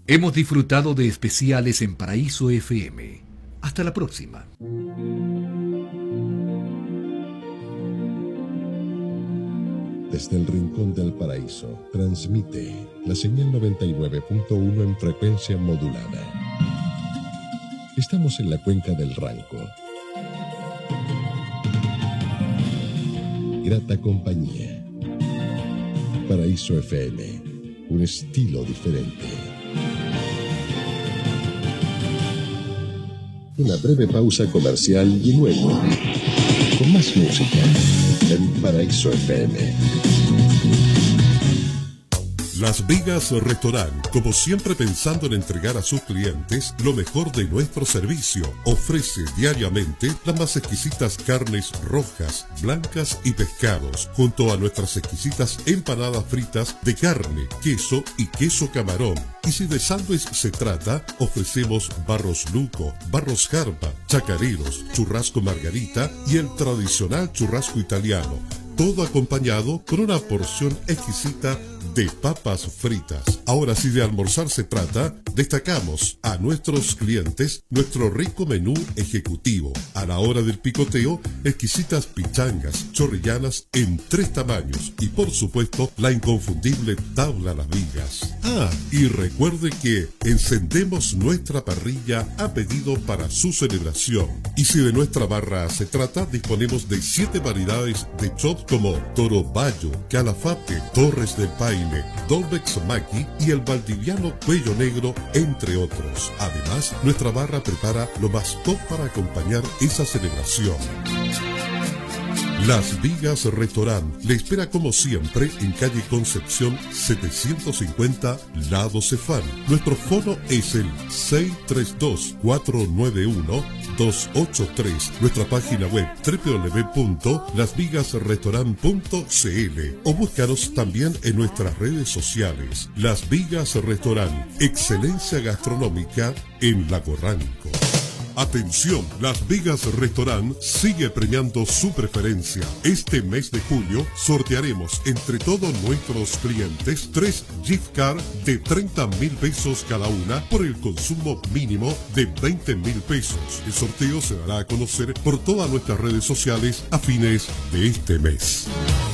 Hemos disfrutado de especiales en Paraíso FM. Hasta la próxima. Desde el rincón del paraíso, transmite la señal 99.1 en frecuencia modulada. Estamos en la cuenca del Ranco. Grata compañía. Paraíso FM, un estilo diferente. Una breve pausa comercial y luego, con más música, en Paraíso FM. Las Vigas Restaurant, como siempre pensando en entregar a sus clientes lo mejor de nuestro servicio, ofrece diariamente las más exquisitas carnes rojas, blancas y pescados, junto a nuestras exquisitas empanadas fritas de carne, queso y queso camarón. Y si de sándwich se trata, ofrecemos barros luco, barros jarba, chacareros, churrasco margarita y el tradicional churrasco italiano. Todo acompañado con una porción exquisita de papas fritas. Ahora, si de almorzar se trata, destacamos a nuestros clientes nuestro rico menú ejecutivo. A la hora del picoteo, exquisitas pichangas chorrillanas en 3 tamaños y, por supuesto, la inconfundible tabla Las Vigas. Ah, y recuerde que encendemos nuestra parrilla a pedido para su celebración. Y si de nuestra barra se trata, disponemos de 7 variedades de chop como Toro Bayo, Calafate, Torres del Paine, Dolbex Maki y el valdiviano Cuello Negro, entre otros. Además, nuestra barra prepara lo más top para acompañar esa celebración. Las Vigas Restaurant le espera como siempre en calle Concepción 750, Lado Cefán. Nuestro fono es el 632-491-283. Nuestra página web www.lasvigasrestaurant.cl o búscanos también en nuestras redes sociales. Las Vigas Restaurant, excelencia gastronómica en Lago Ranco. Atención, Las Vigas Restaurant sigue premiando su preferencia. Este mes de julio sortearemos entre todos nuestros clientes 3 gift cards de 30.000 pesos cada una por el consumo mínimo de 20.000 pesos. El sorteo se dará a conocer por todas nuestras redes sociales a fines de este mes.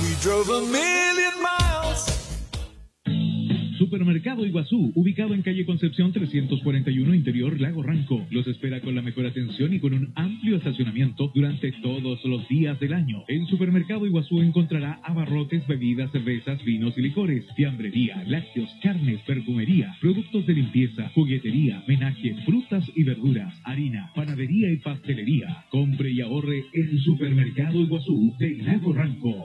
Supermercado Iguazú, ubicado en calle Concepción 341, Interior Lago Ranco. Los espera con la mejor atención y con un amplio estacionamiento durante todos los días del año. En Supermercado Iguazú encontrará abarrotes, bebidas, cervezas, vinos y licores, fiambrería, lácteos, carnes, perfumería, productos de limpieza, juguetería, menaje, frutas y verduras, harina, panadería y pastelería. Compre y ahorre en Supermercado Iguazú de Lago Ranco.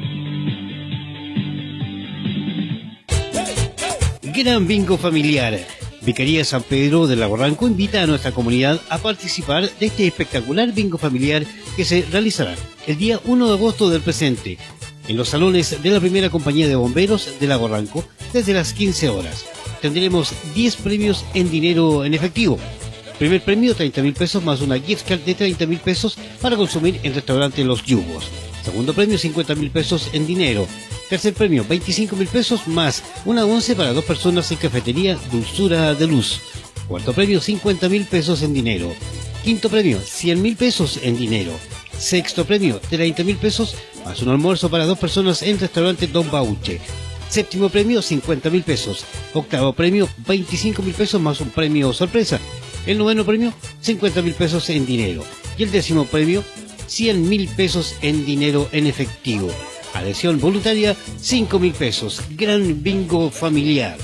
Gran bingo familiar. Vicaría San Pedro de Lago Ranco invita a nuestra comunidad a participar de este espectacular bingo familiar que se realizará el día 1 de agosto del presente en los salones de la primera compañía de bomberos de Lago Ranco desde las 15 horas. Tendremos 10 premios en dinero en efectivo. Primer premio, 30.000 pesos más una gift card de 30.000 pesos para consumir en restaurante Los Yugos. Segundo premio, 50.000 pesos en dinero. Tercer premio, 25.000 pesos más una once para 2 personas en cafetería Dulzura de Luz. Cuarto premio, 50.000 pesos en dinero. Quinto premio, 100.000 pesos en dinero. Sexto premio, 30.000 pesos más un almuerzo para 2 personas en restaurante Don Bauche. Séptimo premio, 50.000 pesos. Octavo premio, 25.000 pesos más un premio sorpresa. El noveno premio, 50.000 pesos en dinero. Y el décimo premio, 100.000 pesos en dinero en efectivo. Adhesión voluntaria, 5.000 pesos. Gran bingo familiar.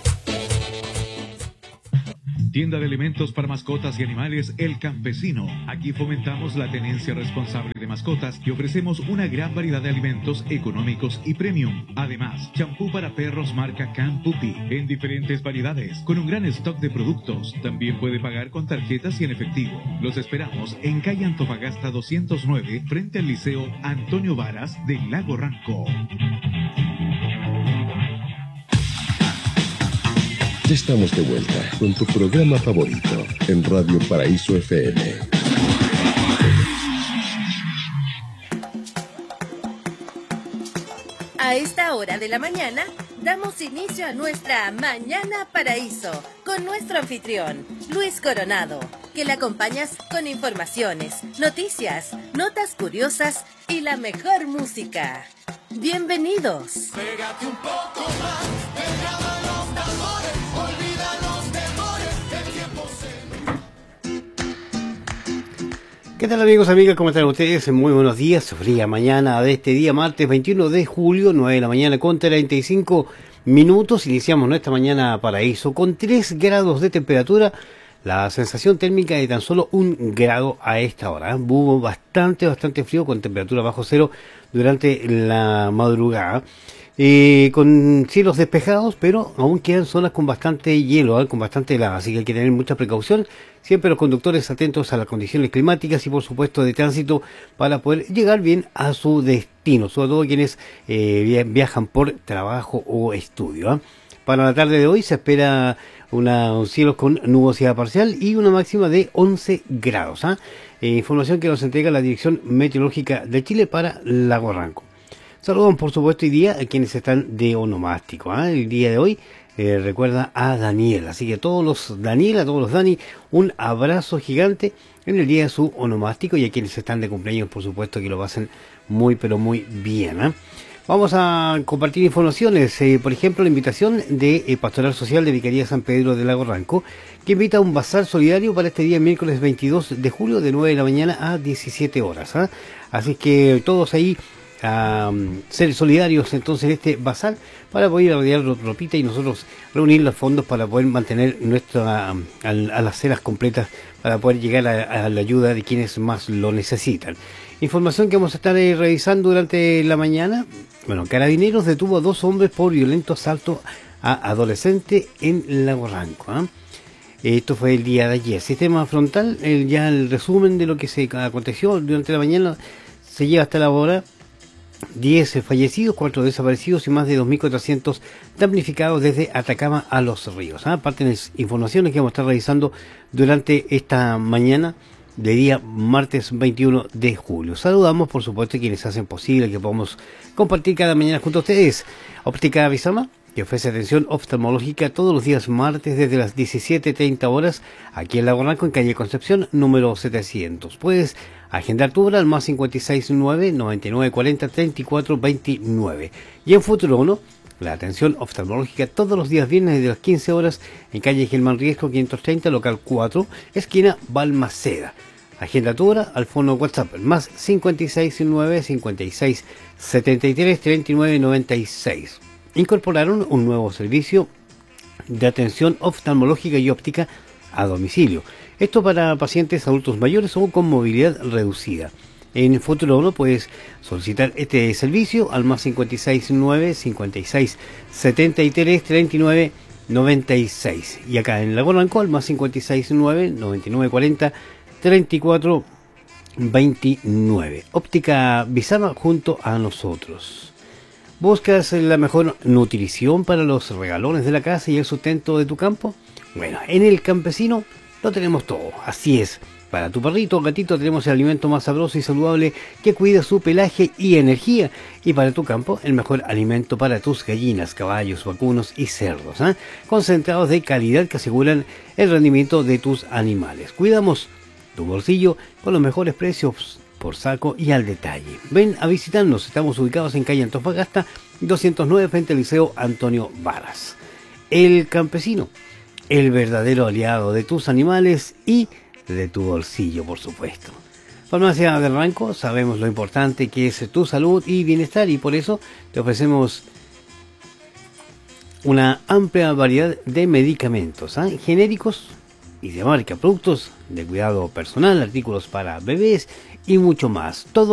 Tienda de alimentos para mascotas y animales El Campesino. Aquí fomentamos la tenencia responsable de mascotas y ofrecemos una gran variedad de alimentos económicos y premium. Además, champú para perros marca Campupi en diferentes variedades, con un gran stock de productos. También puede pagar con tarjetas y en efectivo. Los esperamos en calle Antofagasta 209, frente al Liceo Antonio Varas de Lago Ranco. Ya estamos de vuelta con tu programa favorito en Radio Paraíso FM. A esta hora de la mañana Damos inicio a nuestra Mañana Paraíso con nuestro anfitrión, Luis Coronado, que le acompañas con informaciones, noticias, notas curiosas y la mejor música. Bienvenidos. Pégate un poco más, pegada a los tambores, olvida los temores, el tiempo se... ¿Qué tal amigos, amigas? ¿Cómo están ustedes? Muy buenos días, fría mañana de este día, martes 21 de julio, 9 de la mañana con 35 minutos. Iniciamos nuestra Mañana Paraíso con 3 grados de temperatura, la sensación térmica de tan solo 1 grado a esta hora. Hubo bastante frío con temperatura bajo cero durante la madrugada. Con cielos despejados, pero aún quedan zonas con bastante hielo, con bastante helada, así que hay que tener mucha precaución. Siempre los conductores atentos a las condiciones climáticas y por supuesto de tránsito para poder llegar bien a su destino, sobre todo quienes viajan por trabajo o estudio. Para la tarde de hoy se espera un cielo con nubosidad parcial y una máxima de 11 grados. Información que nos entrega la Dirección Meteorológica de Chile para Lago Ranco. Saludos por supuesto hoy día a quienes están de onomástico. El día de hoy recuerda a Daniel, así que a todos los Daniel, a todos los Dani, un abrazo gigante en el día de su onomástico, y a quienes están de cumpleaños por supuesto que lo pasen muy pero muy bien. Vamos a compartir informaciones, por ejemplo la invitación de Pastoral Social de Vicaría San Pedro de Lago Ranco, que invita a un bazar solidario para este día miércoles 22 de julio de 9 de la mañana a 17 horas. Así que todos ahí a ser solidarios entonces en este bazar para poder ir a rodear ropita y nosotros reunir los fondos para poder mantener a las cenas completas, para poder llegar a la ayuda de quienes más lo necesitan. Información que vamos a estar revisando durante la mañana. Bueno, Carabineros detuvo a 2 hombres por violento asalto a adolescente en Lago Ranco. Esto fue el día de ayer. Sistema frontal, ya el resumen de lo que se aconteció durante la mañana se lleva hasta la hora. 10 fallecidos, 4 desaparecidos y más de 2.400 damnificados desde Atacama a Los Ríos. Aparte de las informaciones que vamos a estar revisando durante esta mañana de día martes 21 de julio. Saludamos por supuesto a quienes hacen posible que podamos compartir cada mañana junto a ustedes. Óptica Visama, que ofrece atención oftalmológica todos los días martes desde las 17:30 horas aquí en Lago Ranco, en calle Concepción número 700. Puedes agendar tu hora al más 569-9940-3429. Y en Futuro 1, la atención oftalmológica todos los días viernes desde las 15 horas en calle Germán Riesco 530, local 4, esquina Balmaceda. Agenda tu hora al fono WhatsApp, más 569-5673-3996. Incorporaron un nuevo servicio de atención oftalmológica y óptica a domicilio. Esto para pacientes adultos mayores o con movilidad reducida. En Futuro 1 puedes solicitar este servicio al más 569-5673-3996. Y acá en Lago Ranco al más 569-9940-3429. Óptica Visama junto a nosotros. ¿Buscas la mejor nutrición para los regalones de la casa y el sustento de tu campo? Bueno, en El Campesino lo tenemos todo, así es. Para tu perrito o gatito tenemos el alimento más sabroso y saludable que cuida su pelaje y energía. Y para tu campo, el mejor alimento para tus gallinas, caballos, vacunos y cerdos. Concentrados de calidad que aseguran el rendimiento de tus animales. Cuidamos tu bolsillo con los mejores precios por saco y al detalle. Ven a visitarnos, estamos ubicados en calle Antofagasta 209 frente al Liceo Antonio Varas. El Campesino, el verdadero aliado de tus animales y de tu bolsillo, por supuesto. Farmacia del Ranco, sabemos lo importante que es tu salud y bienestar, y por eso te ofrecemos una amplia variedad de medicamentos, genéricos y de marca, productos de cuidado personal, artículos para bebés y mucho más. Todo